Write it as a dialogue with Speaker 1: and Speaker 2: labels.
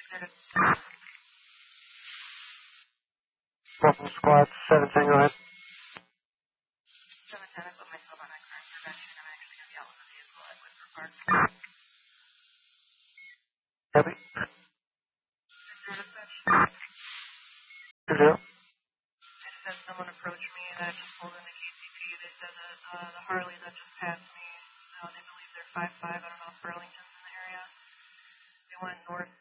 Speaker 1: Multiple squad, 710, go ahead.
Speaker 2: 710, I put myself on that current prevention. I'm actually going to be out with the vehicle at Whistler Park.
Speaker 1: Copy.
Speaker 2: Dispatch.
Speaker 1: 2-0.
Speaker 2: I just had someone approach me that just pulled into KCP. They said that the Harley that just passed me, they believe they're 5'5". I don't know if Burlington's in the area. They went north